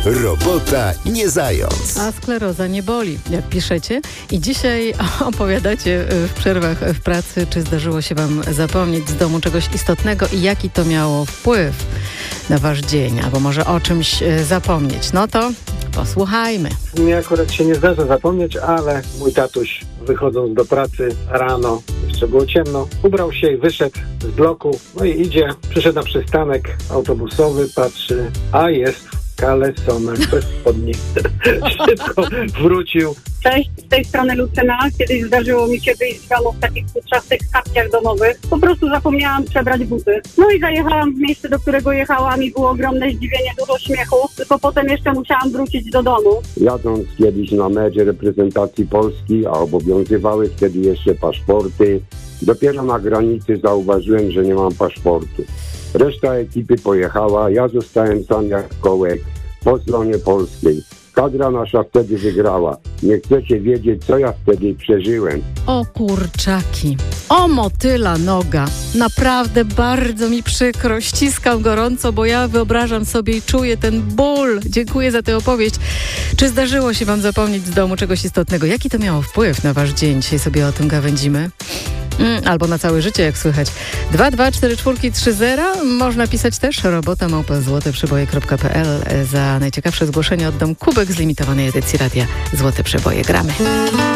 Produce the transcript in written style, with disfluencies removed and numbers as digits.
Robota nie zając. A skleroza nie boli, jak piszecie. I dzisiaj opowiadacie w przerwach w pracy, czy zdarzyło się wam zapomnieć z domu czegoś istotnego i jaki to miało wpływ na wasz dzień, albo może o czymś zapomnieć. No to posłuchajmy. Mnie akurat się nie zdarza zapomnieć, ale mój tatuś, wychodząc do pracy rano, jeszcze było ciemno, ubrał się i wyszedł z bloku, no i idzie, przyszedł na przystanek autobusowy, patrzy, a jest kalesonach bez spodni. Szybko wrócił. Cześć, z tej strony Lucyna. Kiedyś zdarzyło mi się wyjść z domu w takich futrzastych kapciach domowych. Po prostu zapomniałam przebrać buty. No i zajechałam w miejsce, do którego jechałam i było ogromne zdziwienie, dużo śmiechu. Tylko potem jeszcze musiałam wrócić do domu. Jadąc kiedyś na mecz reprezentacji Polski, a obowiązywały wtedy jeszcze paszporty, dopiero na granicy zauważyłem, że nie mam paszportu. Reszta ekipy pojechała, ja zostałem sam jak kołek po stronie polskiej. Kadra nasza wtedy wygrała. Nie chcecie wiedzieć, co ja wtedy przeżyłem. O kurczaki, o motyla noga. Naprawdę bardzo mi przykro, ściskam gorąco, bo ja wyobrażam sobie i czuję ten ból. Dziękuję za tę opowieść. Czy zdarzyło się wam zapomnieć z domu czegoś istotnego? Jaki to miało wpływ na wasz dzień? Dzisiaj sobie o tym gawędzimy. Albo na całe życie, jak słychać. 22440. Można pisać też robota@złoteprzyboje.pl. Za najciekawsze zgłoszenie oddam kubek z limitowanej edycji Radia Złote Przeboje. Gramy.